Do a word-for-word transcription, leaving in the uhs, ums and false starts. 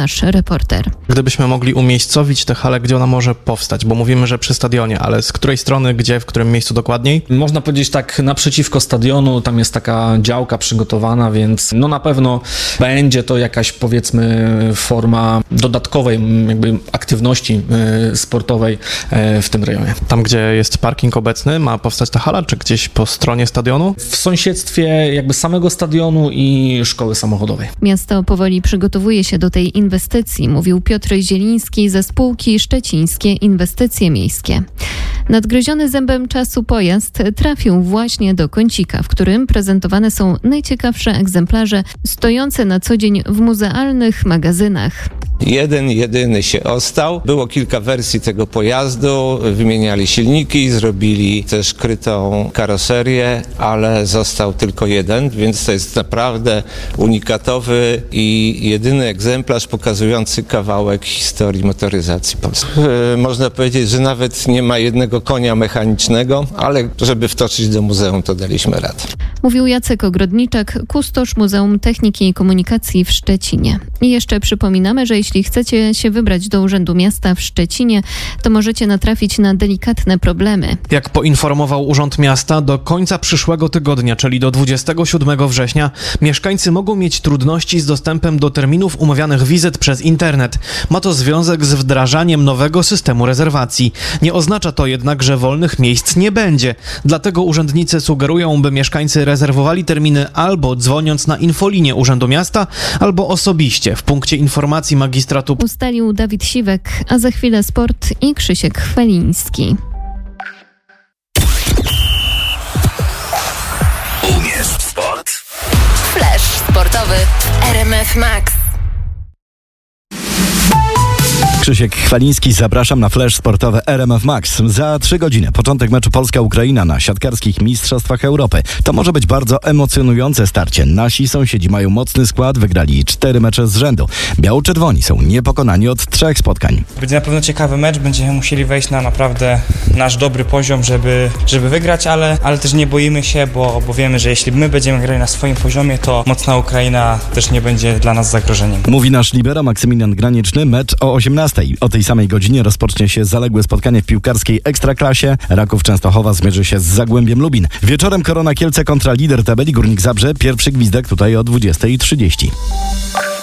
nasz reporter. Gdybyśmy mogli umiejscowić tę halę, gdzie ona może powstać, bo mówimy, że przy stadionie, ale z której strony, gdzie, w którym miejscu dokładniej? Można powiedzieć tak naprzeciwko stadionu, tam jest taka działka przygotowana, więc no na pewno będzie to jakaś, powiedzmy, forma dodatkowej jakby aktywności sportowej w tym rejonie. Tam, gdzie jest parking obecny, ma powstać ta hala, czy gdzieś po stronie stadionu? W sąsiedztwie jakby samego stadionu i szkoły samochodowej. Miasto powoli przygotowuje się do tej inwestycji, mówił Piotr Zieliński ze spółki Szczecińskie Inwestycje Miejskie. Nadgryziony zębem czasu pojazd trafił właśnie do kącika, w którym prezentowane są najciekawsze egzemplarze stojące na co dzień w muzealnych magazynach. Jeden, jedyny się ostał. Było kilka wersji tego pojazdu, wymieniali silniki, zrobili też krytą karoserię, ale został tylko jeden, więc to jest naprawdę unikatowy i jedyny egzemplarz pokazujący kawałek historii motoryzacji polskiej. Można powiedzieć, że nawet nie ma jednego konia mechanicznego, ale żeby wtoczyć do muzeum, to daliśmy radę. Mówił Jacek Ogrodniczak, kustosz Muzeum Techniki i Komunikacji w Szczecinie. I jeszcze przypominamy, że jeśli chcecie się wybrać do Urzędu Miasta w Szczecinie, to możecie natrafić na delikatne problemy. Jak poinformował Urząd Miasta, do końca przyszłego tygodnia, czyli do dwudziestego siódmego września, mieszkańcy mogą mieć trudności z dostępem do terminów umawianych wizyt przez internet. Ma to związek z wdrażaniem nowego systemu rezerwacji. Nie oznacza to jednak, że wolnych miejsc nie będzie. Dlatego urzędnicy sugerują, by mieszkańcy rezerwowali terminy albo dzwoniąc na infolinię Urzędu Miasta, albo osobiście w punkcie informacji magistratu. Ustalił Dawid Siwek, a za chwilę sport i Krzysiek Chwaliński. Umiesz sport? Flash sportowy R M F Max. Krzysiek Chwaliński, zapraszam na Flash sportowy R M F Max. Za trzy godziny początek meczu Polska-Ukraina na siatkarskich Mistrzostwach Europy. To może być bardzo emocjonujące starcie. Nasi sąsiedzi mają mocny skład, wygrali cztery mecze z rzędu. Biało-czerwoni są niepokonani od trzech spotkań. Będzie na pewno ciekawy mecz, będziemy musieli wejść na naprawdę nasz dobry poziom, żeby, żeby wygrać, ale, ale też nie boimy się, bo, bo wiemy, że jeśli my będziemy grali na swoim poziomie, to mocna Ukraina też nie będzie dla nas zagrożeniem. Mówi nasz libero Maksymilian Graniczny. Mecz o osiemnastej. O tej samej godzinie rozpocznie się zaległe spotkanie w piłkarskiej Ekstraklasie. Raków Częstochowa zmierzy się z Zagłębiem Lubin. Wieczorem Korona Kielce kontra lider tabeli Górnik Zabrze. Pierwszy gwizdek tutaj o dwudziestej trzydzieści.